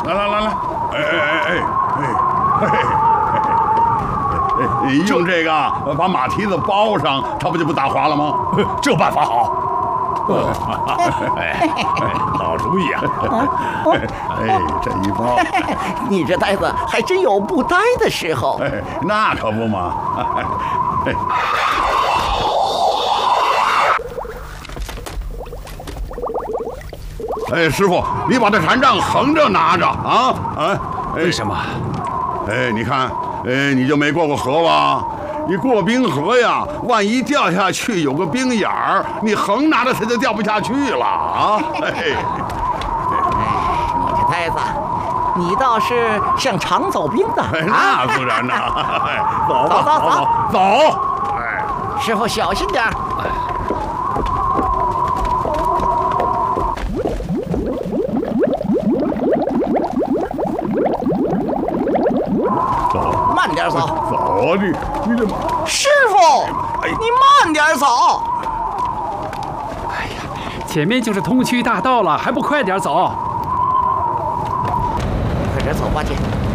来，用这个把马蹄子包上，它不就不打滑了吗？ 这办法好。好主意啊！ 这一包， 你这呆子还真有不呆的时候。 那可不嘛。师傅，你把这禅杖横着拿着啊！ 为什么？ 你看，你就没过过河吧？你过冰河呀，万一掉下去有个冰眼儿，你横拿着它就掉不下去了啊！ 你这呆子，你倒是像常走冰的。 那自然呐！走！ 师傅小心点。慢点走！ 走啊你这马！ 师傅，你慢点走！ 哎呀，前面就是通衢大道了，还不快点走？ 快点走吧，姐。